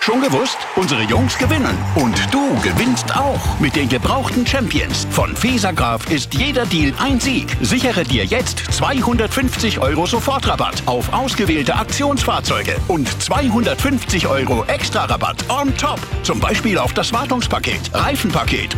Schon gewusst? Unsere Jungs gewinnen. Und du gewinnst auch. Mit den gebrauchten Champions von Fesergraf ist jeder Deal ein Sieg. Sichere dir jetzt 250 € Sofortrabatt auf ausgewählte Aktionsfahrzeuge und 250 € Extra-Rabatt on top. Zum Beispiel auf das Wartungspaket, Reifenpaket